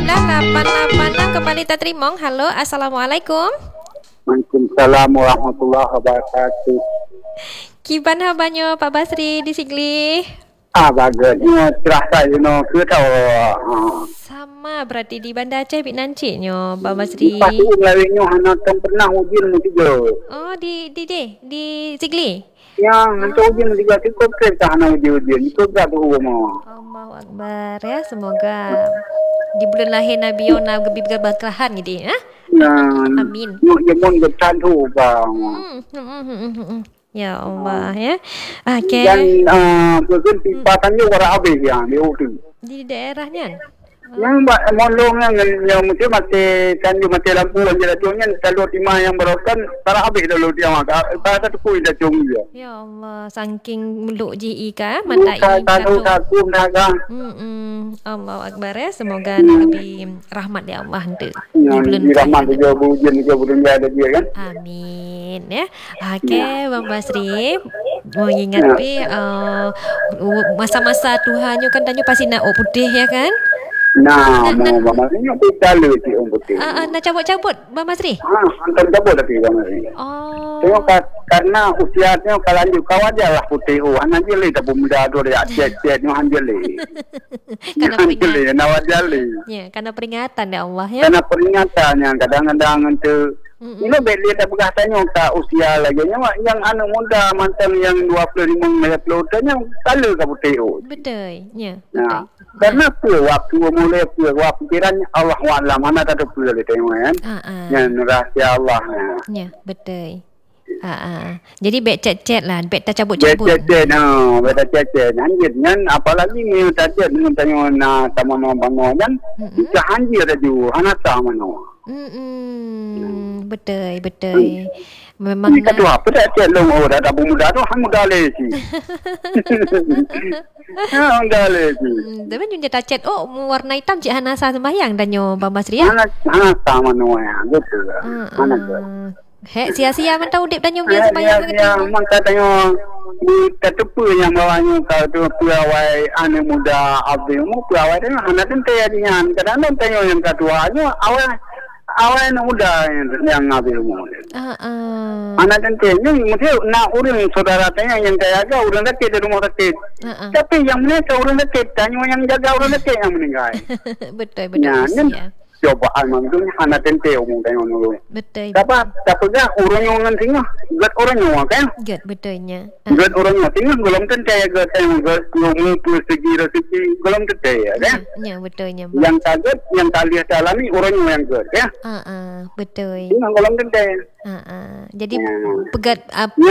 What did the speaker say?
9886 kembali terima. Halo, assalamualaikum. Waalaikumsalam warahmatullahi wabarakatuh. Kiban habanyo Pak Basri di Sigli? Bagusnya terasa ke tahu. Sama berarti di Banda Aceh Bik Nanciknya Pak Basri. Pasti ngelawinya hana pernah ujian juga. Oh, di Sigli. Yang nanti ujian juga cukup kerja hana ujian itu berapa umur. Allahu Akbar ya, semoga di bulan lahir Nabi Yona berkelahan gitu ya. Amin. Yang getan tu bang. Ya Allah ya. Okey. Dan mungkin timpatannya warna habis ya di Uti. Di daerahnya. Yang molongnya yang mesti mati kan di mati lampu aja tuanya kalau timah yang berokan tarah habis dulu dia maka pada tu pun dah cung dia. Ya Allah, saking meluk GI ka mata ini tahu dagang. Allahu Akbar ya, semoga lebih rahmat ya Allah nanti. Di bulan rahmat juga hujan juga bulan ada dia kan. Amin ya. Okey Bang Basri, mengingat masa-masa Tuhannya kan tanya pasti nak putih ya kan? Nah, Bang Masri kita le si putih. Nak cabut-cabut Bang Masri? Antar cabut tapi Bang Masri. Oh. Tengok karena usianya kalau lanjut kau aja lah putih. Anak je le tak muda tu dia cek-cek ni han je le. Karena peringatan. Nawat jali. Ya, karena peringatan ya Allah ya. Karena peringatannya kadang-kadang itu ini beli tak berkatanya tak usia lagi. Yang anak muda mantan yang 25 tahun yang kalau ke putih. Betul, ya. Nah, karena waktu mulai pikiran Allah wa'ala mana tak ada boleh tengok kan. Yang rahsia Allah. Ya, betul. Jadi baik chat-chat lah, baik tak cabut-cabut. Chat-chat, baik tak chat-chat. Anjirnya apalagi ni tadi dengan tanya na sama nama kan. Kita anjir aja, anak sama no. Betul. Memang ni kata apa tak chat long orang dah muda tu hang muda lagi. Muda lagi. Tapi juga tak chat warna hitam cik Hanasa sembahyang dan nyo Bang Basri ya. Anak sama no ya, betul. Anak sia-sia man tahu dip dan nyo dia sembahyang begitu. Ya, mak katanya di tetepu yang bawahnya kau tu pegawai anak muda abdi mu pegawai tu anak tu tanya kadang-kadang tanya yang keduanya awal anak muda yang abdi mu. Anak tanya mesti nak urang saudara tanya yang kaya agak urang dekat di rumah dekat. Tapi yang mereka urang dekat tanya yang jaga urang dekat yang meninggal. Betul ya. Cobaan mampu anak tente umum tanya nulu. Betul. Tapi gak orang yang nantinya, gak orang yang kan? Gak betulnya. Gak orang yang tinggal golong tente ya gak tanya gak ilmu persegi rezeki golong tente ya kan? Ya betulnya. Yang kaget, yang kalian alami orang yang gak ya? Betul. Ini golong tente. Jadi pegat